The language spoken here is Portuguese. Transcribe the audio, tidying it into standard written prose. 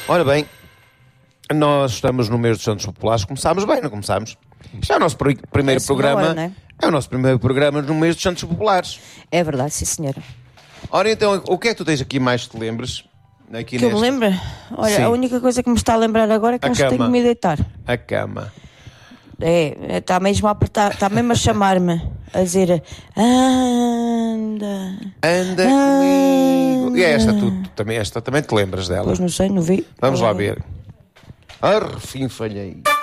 Ora bem, nós estamos no mês dos Santos Populares. Começámos bem, não começámos? Isto é o nosso primeiro programa. Hora, não é? É o nosso primeiro programa no mês dos Santos Populares. É verdade, sim, senhora. Ora então, o que é que tu tens aqui mais que te lembres? Aqui Que eu me lembro? Olha, Sim. A única coisa que me está a lembrar agora é que A acho que tenho cama. que me deitar. A cama. Está mesmo a apertar, está mesmo a chamar-me, a dizer anda Comigo. E esta também te lembras dela? Pois não sei, não vi. Vamos lá ver. Arrefinfalhei.